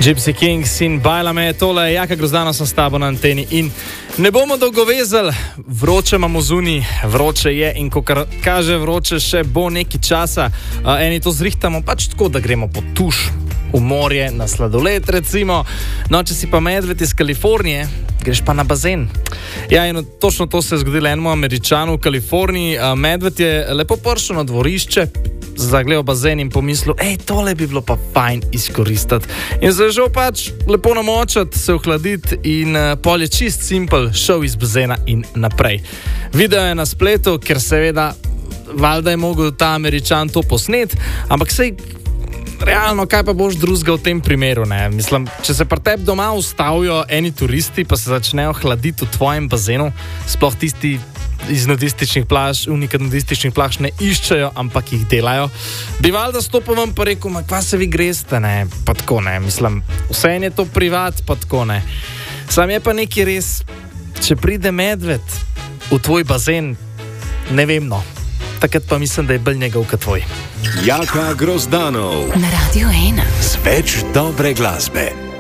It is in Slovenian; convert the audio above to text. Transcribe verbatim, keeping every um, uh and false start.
Gypsy Kings in Bajlame, tole je Jaka Grozdano, sem s tabo na anteni in ne bomo dolgo vezali, vroče imamo zunaj, vroče je in ko kaže vroče, še bo nekaj časa. Uh, eni to zrihtamo pač tako, da gremo po tuš, v morje, na sladoled recimo. No, če si pa medved iz Kalifornije, greš pa na bazen. Ja, in točno to se je zgodilo enemu Američanu v Kaliforniji. Uh, medved je lepo prišel na dvorišče, zagledal bazen in pomislil, ej, tole bi bilo pa fajn izkoristiti. In se je žel pač lepo namočati, se ohladiti in uh, pol je čist simpel šel iz bazena in naprej. Video je na spletu, ker seveda valjda je mogel ta Američan to posnet, ampak sej realno, kaj pa boš drugega v tem primeru, ne? Mislim, če se pri tebi doma ustavijo eni turisti, pa se začnejo hladiti v tvojem bazenu, sploh tisti iz nudističnih plaž, unika nudističnih plaž ne iščejo, ampak jih delajo. Bi valjda stopil vam pa rekel, ma kva se vi greste, ne? Pa tako ne, mislim, vse je to privat, pa tako ne. Sam je pa nekaj res, če pride medved v tvoj bazen, ne vem no, takrat pa mislim, da je bolj njegov kot tvoj. Jaka Grozdanov na Radio ena. Z več dobre glasbe.